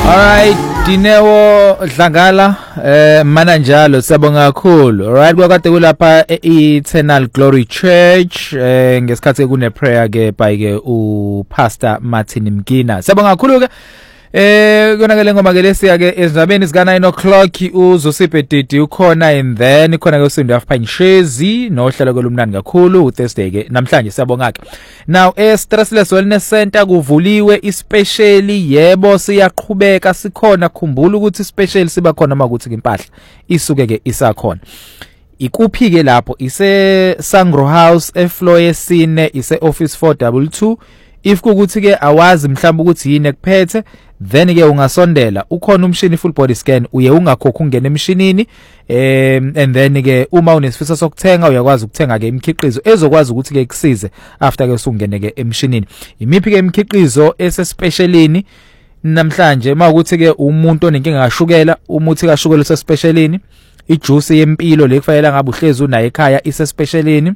Alright, Dinewo Dlangala mana njalo siyabonga kakhulu. Alright, kwakade kulapha Eternal Glory Church ngesikhathi kune prayer ke by u Pastor Martin Mgina. Siyabonga kakhulu ke konakele ngoma ke lesiya ke ezindabeni zika 9 o'clock uZosiphe Didi ukhona, and then khona ke uSindi Afphanshezi nohlelo kolumnandi kakhulu uThursday ke namhlanje siyabonga ke. Now Stressless Wellness Center kuvuliwe especially, yebo siyaqhubeka sikhona, khumbula ukuthi special siba khona makuthi impahla isuke ke isakhona. Ikuphi ke lapho ise Sangro House efloor yesine ise office 422. If kukuthi ke awazi mhlawumbe ukuthi yini ekuphethe, then ke ungasondela, ukhona umshini full body scan, uye ungakhokha ungena emshinini, and then ke uma unesifiso sokuthenga uyakwazi ukuthenga ke imikhiqizo ezokwazi ukuthi ke kusize after ke usungene ke emshinini. Imiphi ke imikhiqizo esespecialini namhlanje makuthi ke umuntu onenkinga kashukela, umuthi kashukela usespecialini, ijuice yempilo lekufanele ngabe uhlezi unayo ekhaya isespecialini.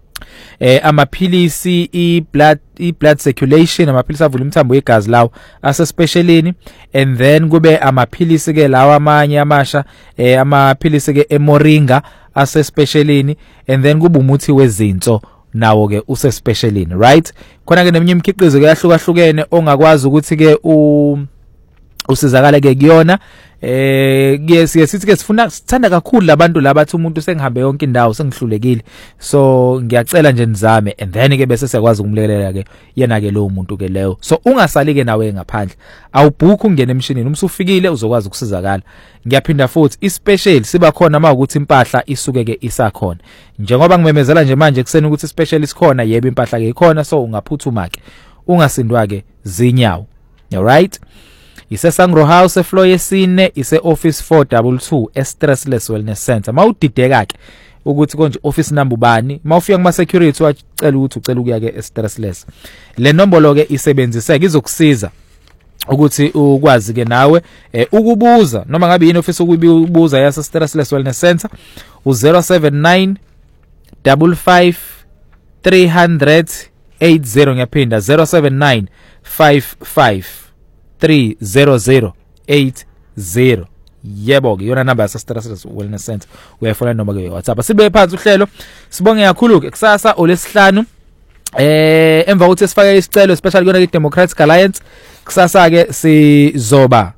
Amaphilisi blood circulation, amaphilisi avula imthambo yegazi lawo asespecialini, and then kube amaphilisi ke lawa amanye amasha amaphilisi ke emoringa asespecialini, and then kube umuthi wezinso nawo ke usespecialini, right? Khona ke neminye imikhiqizo ke yahlukahlukene ongakwazi ukuthi ke usizakala ke kuyona. Sithi ke sithanda kakhulu labantu labathi umuntu sengihambe yonke indawo sengihlulekile, so ngiyacela nje nizame, and then ke bese siyakwazi ukumlekelela ke yena ke lo muntu ke leyo. So ungasali ke nawe ngaphandle, awubhukho ungena emshinini, umsufikile uzokwazi ukusizakala. Ngiyaphinda futhi ispecial siba khona makuthi impahla isuke ke isakhona, njengoba ngimemezela nje manje kuseni ukuthi ispecial isikhona, yebo impahla ke ikhona, so ungaphuthuma ke ungasindwa ke zinyawo. All right, ise Sangro House efloor yesine ise office 422 Stressless Wellness Center. Mawudideka ke ukuthi konje office number bani, mawufika kuma security wacela ukuthi ucela ukuya ke Stressless, le nombolo ke isebenziseke izokusiza ukuthi ukwazi ke nawe ukubuza noma ngabe yini office ukubuza yase Stressless Wellness Center u079 55 300 80. ngiyaphinda 079 55 30080. Yebo ke yona number yase Stressless Wellness Center, uyayifona noma ke WhatsApp. Sibe phansi uhlelo, sibonge kakhulu ke kusasa olesihlanu emva ukuthi sifake isicelo especially kona ke Democratic Alliance. Kusasa ke sizoba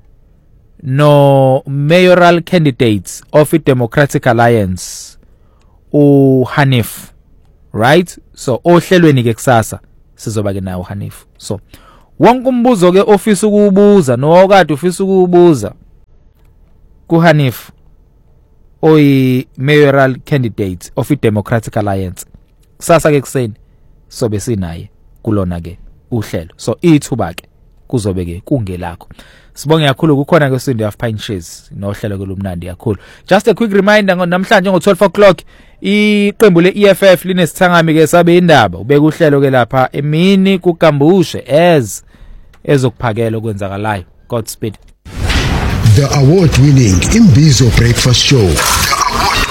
no mayoral candidates of the Democratic Alliance uHanif, right? So ohlelweni ke kusasa sizoba ke nayo uHanif. So wonke umbuzo ke office ukubuza nokade office ukubuza kuHanif oyi mayoral candidate of the Democratic Alliance kusasa ke kuseni sobe sinaye kulona ke uhlelo. So ithuba ke kuzobe ke kungelakho. Sibonge kakhulu kukhona ke uSindi Afphanshezi nohlelo kolumnandi kakhulu. Just a quick reminder, namhlanje ngo12 o'clock iqembu leEFF linesithangami ke sabe indaba ubeka uhlelo ke lapha emini kuGambushe ezokuphakela okwenzakalayo. Godspeed. The award-winning Imbizo Breakfast Show.